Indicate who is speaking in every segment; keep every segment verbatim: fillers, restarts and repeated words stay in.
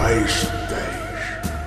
Speaker 1: Fleischsteig.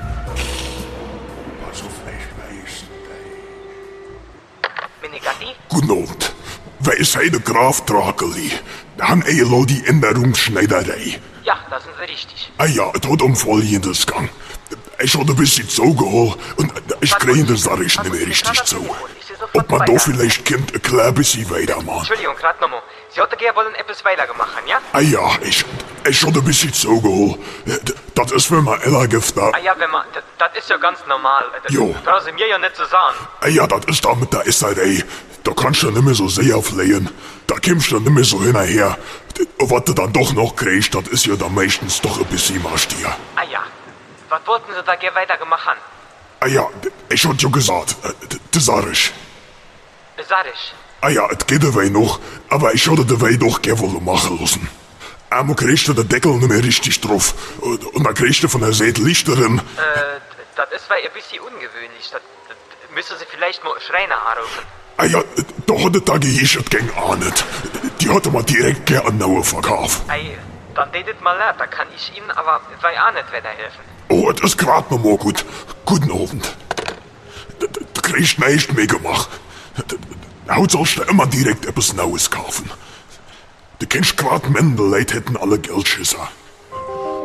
Speaker 1: Was auf Fleischsteig.
Speaker 2: Menegatti?
Speaker 1: Guten Abend. Wij zijn de Graaf Drakeli. Han Elo die Änderungsschneiderei.
Speaker 2: Ja, da sind Sie richtig.
Speaker 1: Ah ja, het hat um Folgendes gang. Ich hatte ein bisschen zugeholt und ich kriege das da nicht mehr richtig zu. Ob man da vielleicht kennt, ein klein bisschen weitermachen.
Speaker 2: Entschuldigung, gerade nochmal. Sie hätten gerne wollen etwas weitergemacht, ja?
Speaker 1: Ah ja, ich, ich hatte ein bisschen zugeholt. Das ist, wenn man Ella gibt da.
Speaker 2: Ah ja, wenn man... Das, das ist ja ganz normal. Das
Speaker 1: Jo.
Speaker 2: brauchen Sie mir ja nicht zu sagen.
Speaker 1: Ah ja, das ist da mit der Esserei. Da kannst du nicht mehr so sehr flehen. Da kommst du nicht mehr so hinterher. Was du dann doch noch kriegst, das ist ja dann meistens doch ein bisschen Marstier.
Speaker 2: Ah ja. Was wollten Sie da gerne weitergemacht haben?
Speaker 1: Ah ja, ich hab ja gesagt, das sag ich.
Speaker 2: Sag ich.
Speaker 1: Ah ja, es geht dabei noch, aber ich hatte dabei doch gerne wollen machen lassen. Einmal kriegst du den Deckel nicht mehr richtig drauf. Und, und dann kriegst du von der Seite Lichterin.
Speaker 2: Äh, das ist weil ein bisschen ungewöhnlich. Das, das müssen Sie vielleicht mal einen Schreiner anrufen.
Speaker 1: Ah ja, da hat der Tag ich es gegen auch nicht. Die hatte man direkt gerne an Naue verkauft.
Speaker 2: Ei, dann dedet mal leid, da kann ich Ihnen aber weil auch nicht weiterhelfen.
Speaker 1: Oh, das ist grad noch mal gut. Guten Abend. Du, du kriegst nicht mehr gemacht. Heute sollst du immer direkt etwas Neues kaufen. Du kennst grad Männer, Leute hätten alle Geldschisser.